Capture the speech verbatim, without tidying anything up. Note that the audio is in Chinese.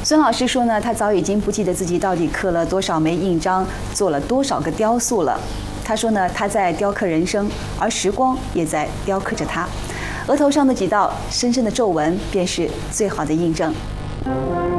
孙老师说呢，他早已经不记得自己到底刻了多少枚印章，做了多少个雕塑了。他说呢，他在雕刻人生，而时光也在雕刻着他。额头上的几道深深的皱纹，便是最好的印证。